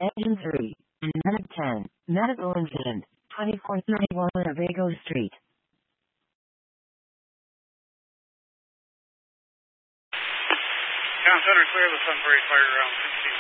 Engine 3. Medic 10. Medical incident. 2431 Winnebago Street. Town Center clear, the Sunbury Fire around 16.